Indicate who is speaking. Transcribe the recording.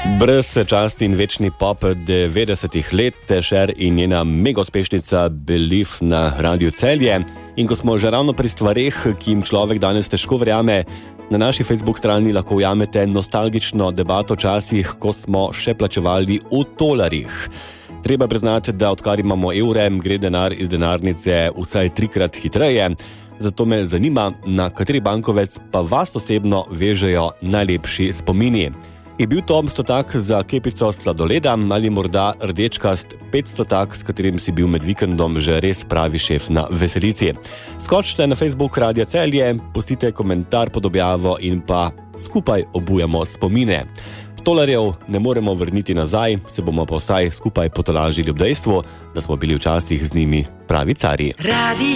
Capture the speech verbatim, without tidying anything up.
Speaker 1: Brez časti in večni pop devetdesetih let, Cher in njena mega uspešnica Believe na Radiu Celje. In ko smo že ravno pri stvareh, ki jim človek danes težko verjame, na naši Facebook strani lahko ujamete nostalgično debato časih, ko smo še plačevali v tolarjih. Treba priznati, da odkar imamo evre, gre denar iz denarnice vsaj trikrat hitreje. Zato me zanima, na kateri bankovec pa vas osebno vežejo najlepši spomini. Je bil to stotak za kepico sladoleda ali morda rdečkast petstotak, s katerim si bil med vikendom že res pravi šef na veselici? Skočite na Facebook Radia Celje, pustite komentar pod objavo in pa skupaj obujamo spomine. Tolarjev ne moremo vrniti nazaj, se bomo pa vsaj skupaj potolažili ob dejstvu, da smo bili včasih z njimi pravi carji.